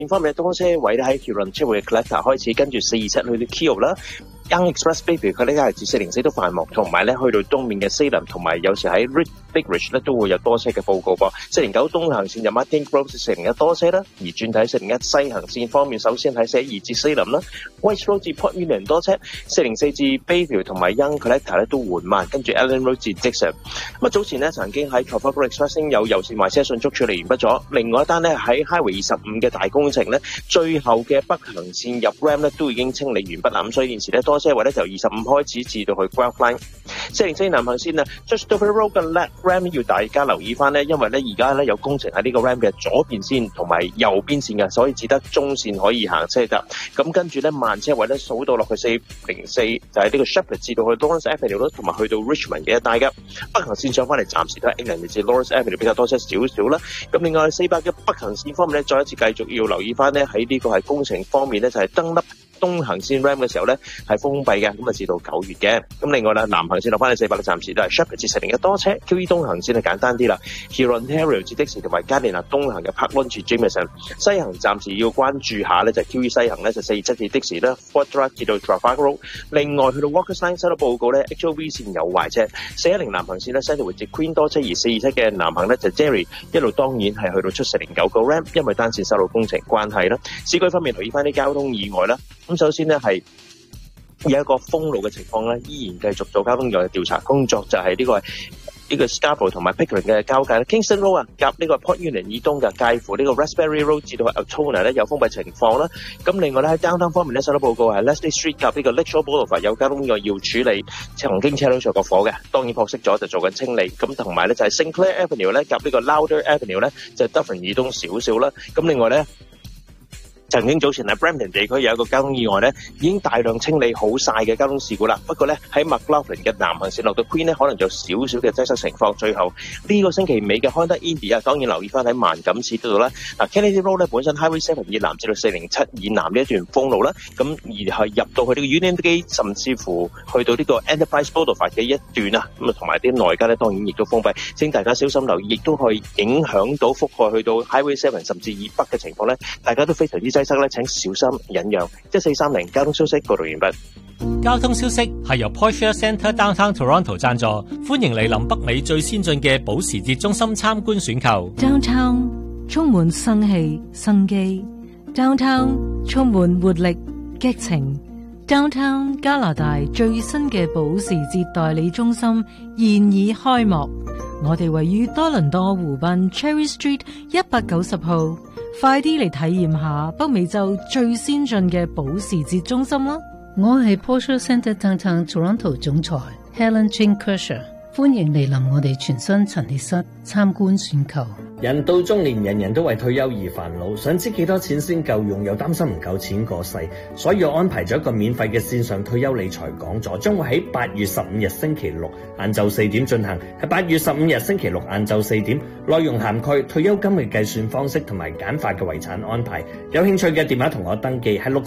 方面多車位咧喺 Huron 車會嘅 Collector 開始，跟住427去到 Keele 啦。Young Express Bayview 佢呢家係至404都繁忙，同埋咧去到東面嘅 Salem， 同埋有時喺 Big Ridge 咧都會有多車嘅報告噃。409東行線有 Martin Grove 401多車啦，而轉睇401西行線方面，首先喺412至 Salem 啦 ，White Road 至 Port Union 多車，404至 Bayview 同埋 Young Collector 咧都緩慢，跟住 Allen Road 至 Dixon。咁早前咧曾經喺 Trafalgar Express 有油線壞車迅速處理完畢咗，另外一單咧喺 Highway 25嘅大工程咧，最後嘅北行線入 Ram 咧都已經清理完畢啦，咁所以現時咧多車位咧就25開始至到去 Guelph Line。404南行線啊 ，Just over Road 嘅 Left Ram 要大家留意翻咧，因為咧而家咧有工程喺呢個 Ram 嘅左邊線同埋右邊線嘅，所以只得中線可以行車得。咁跟住咧慢車位咧數到落去404，就係呢個 Shepherd 至到去 Lawrence Avenue 同埋去到 Richmond 嘅一帶嘅。北行線上翻嚟暫時都係 England 至 Lawrence Avenue 比較多車少少啦。咁另外400嘅北行線方面咧，再一次繼續要留意翻咧喺呢個係工程方面咧，就係登粒東行線 Ram 嘅時候咧係封閉嘅，咁啊至到9月嘅。咁另外啦，南行線落翻去400嘅暫時都係 Shepherd 至401多車 ，QE 東行線係簡單啲啦 ，Huron Ontario 至的士同埋加連納東行嘅 Park Lawn 至 Jameson。西行暫時要關注下咧就係 QE 西行咧就427至的士啦 ，Fort Drive 至到 Trafalgar Road。另外去到 Walker Line 收到報告咧 ，HOV 線有壞車，410南行線咧 Sandalwood 至 Queen 多車，而427嘅南行咧就 Jerry 一路當然係去到出409個 Ram， 因為單線收路工程關係啦。市區方面留意翻啲交通意外啦。咁首先呢，係有一個封路嘅情況咧，依然繼續做交通意外嘅調查工作，就係呢個 Scarborough 同埋 Pickering 嘅交界咧 ，Kingston Road 啊，夾呢個 Port Union 以東嘅介乎呢個 Raspberry Road 至到 Altona 咧有封閉情況啦。咁另外咧喺 downtown 方面咧收到報告係 Leslie Street 夾呢個 Lakeshore Boulevard 有交通意外要處理，曾經車輛着過火嘅，當然撲熄咗就做緊清理。咁同埋咧就係 Sinclair Avenue 咧夾呢個 Lauder Avenue 咧就 Dufferin 以東少少啦。咁另外咧，曾經早前喺 Brampton 地區有一個交通意外咧，已經大量清理好晒嘅交通事故啦。不過咧喺 McLaughlin 嘅南行線落到 Queen 咧，可能有少少嘅擠塞情況。最後呢個星期尾嘅 Honda Indy 啊，當然留意翻喺萬錦市嗰度啦。嗱 Kennedy Road 咧本身 Highway 7以南至到407以南呢一段封路啦，咁而係入到去呢個 Union Gate， 甚至乎去到呢個 Enterprise Boulevard 嘅一段啊，咁啊同埋啲內街咧當然亦都封閉。請大家小心留意，亦都可以影響到覆蓋去到 Highway 7甚至以北嘅情況咧，大家都非常之擠塞咧，請小心忍讓。1430交通消息報道完畢。 交通消息係由 Porsche Centre Downtown Toronto 贊助，歡迎嚟臨北美最先進嘅保時捷中心參觀選購。 Downtown 充滿生氣生機 ，Downtown 充滿活力激情 ，Downtown 加拿大最新嘅保時捷代理中心現已開幕。我哋位於多倫多湖濱 Cherry Street 190號，快啲嚟體驗下北美洲最先進嘅保時捷中心啦！ 我係 Porsche Centre Downtown Toronto 總裁 Helen Jane Kershaw， 歡迎嚟臨我哋全新陳列室參觀選購。 人到中年，人人都為退休而煩惱，想知幾多錢先夠用，又擔心唔夠錢過世，所以我安排咗一個免費嘅線上退休理財講座，將會喺8月15日星期六晏晝4點進行，係8月15日星期六晏晝4點，內容涵蓋退休金嘅計算方式同埋簡化嘅遺產安排。有興趣嘅電話同我登記係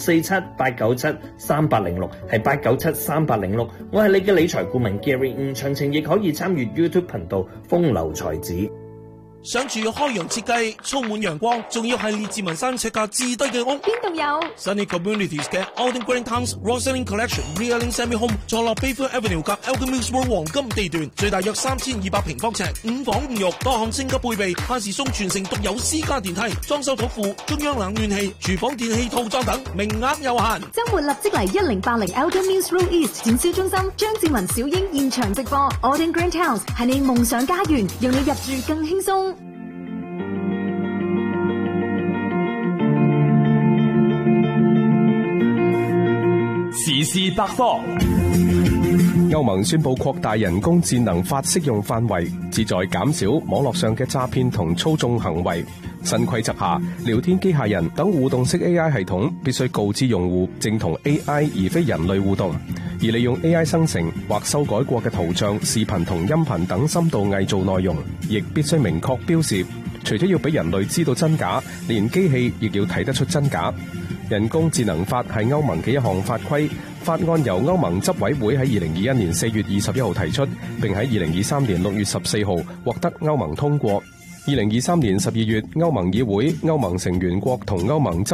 647-897-3806，係897-3806。我係你嘅理財顧問 Gary， 詳情亦可以參與 YouTube 頻道風流才子。 想住開揚設計，充滿陽光，仲要係列治文山尺價至低嘅屋， 邊度有 ？Sunny Communities 嘅 Alden Green Towns Roselling Collection Realing Semi Home 坐落 Bayview Avenue 及 Elgin Mills Road 黃金地段，最大約3200平方尺，5房5浴，多項升級配備，限時送全城獨有私家電梯，裝修土庫，中央冷暖氣，廚房電器套裝等，名額有限。 周末立即嚟1080 Elgin Mills Road East 展銷中心，張志文小英現場直播 Alden Green Towns 係你夢想家園，讓你入住更輕鬆。 時事百科。歐盟宣布擴大人工智能法適用範圍，旨在減少網絡上嘅詐騙同操縱行為。新規則下，聊天機械人等互動式 AI 系統必須告知用戶正同 AI 而非人類互動，而利用 AI 生成或修改過嘅圖像、視頻同音頻等深度偽造內容，亦必須明確標示。除咗要俾人類知道真假，連機器亦要睇得出真假。人工智能法係歐盟嘅一項法規，法案由歐盟執委會喺2021年4月21號提出，並喺2023年6月14號獲得歐盟通過。 2023年12月，歐盟議會、歐盟成員國同歐盟